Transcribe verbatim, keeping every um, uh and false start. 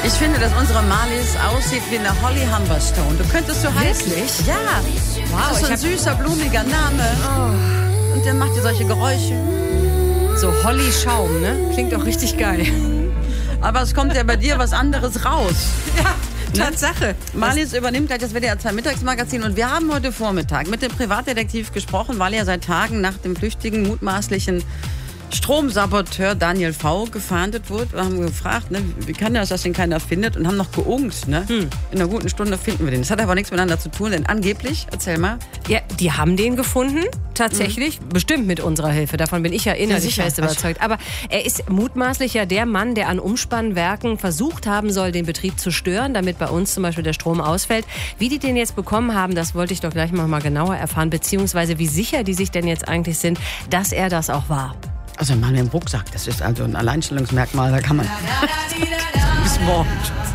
Ich finde, dass unsere Marlies aussieht wie eine Holly Humberstone. Du könntest so heißen. Wirklich? Ja. Wow, das ist so ein süßer, blumiger Name. Oh. Und der macht dir solche Geräusche. So Holly Schaum, ne? Klingt auch richtig geil. Aber es kommt ja bei dir was anderes raus. Ja, Tatsache. Marlies übernimmt gleich das W D R zwei Mittagsmagazin und wir haben heute Vormittag mit dem Privatdetektiv gesprochen, weil er seit Tagen nach dem flüchtigen, mutmaßlichen Stromsaboteur Daniel V. gefahndet wurde. Wir haben gefragt, ne, wie kann das, dass den keiner findet, und haben noch geungt. Ne? Hm. In einer guten Stunde finden wir den. Das hat aber nichts miteinander zu tun, denn angeblich, erzähl mal. Ja, die haben den gefunden, tatsächlich. Mhm. Bestimmt mit unserer Hilfe. Davon bin ich ja innerlich fest überzeugt. Aber er ist mutmaßlich ja der Mann, der an Umspannwerken versucht haben soll, den Betrieb zu stören, damit bei uns zum Beispiel der Strom ausfällt. Wie die den jetzt bekommen haben, das wollte ich doch gleich mal genauer erfahren. Beziehungsweise wie sicher die sich denn jetzt eigentlich sind, dass er das auch war. Also ein Mann im Rucksack, das ist also ein Alleinstellungsmerkmal, da kann man bis morgen.